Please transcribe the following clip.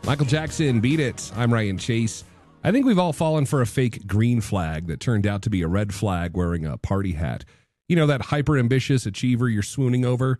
Michael Jackson, Beat It. I'm Ryan Chase. I think we've all fallen for a fake green flag that turned out to be a red flag wearing a party hat. You know, that hyper-ambitious achiever you're swooning over?